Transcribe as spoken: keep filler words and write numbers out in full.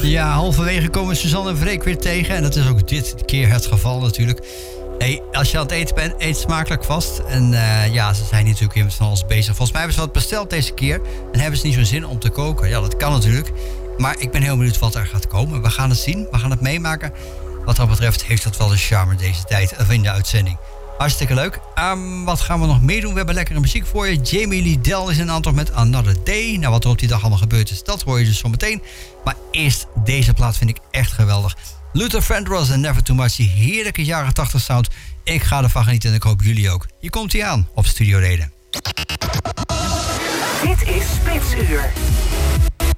Ja, halverwege komen Suzanne en Freek weer tegen. En dat is ook dit keer het geval natuurlijk. Hey, als je aan het eten bent, eet smakelijk vast. En uh, ja, ze zijn natuurlijk hier met van alles bezig. Volgens mij hebben ze wat besteld deze keer. En hebben ze niet zo'n zin om te koken. Ja, dat kan natuurlijk. Maar ik ben heel benieuwd wat er gaat komen. We gaan het zien, we gaan het meemaken. Wat dat betreft heeft dat wel de charme deze tijd in de uitzending. Hartstikke leuk. Um, wat gaan we nog meer doen? We hebben lekkere muziek voor je. Jamie Lidell is in aantocht met Another Day. Nou, wat er op die dag allemaal gebeurd is, dat hoor je dus zo meteen. Maar eerst, deze plaat vind ik echt geweldig. Luther Vandross en Never Too Much. Die heerlijke jaren tachtig sound. Ik ga ervan genieten en ik hoop jullie ook. Hier komt hij aan op Studio Reden. Dit is Spitsuur.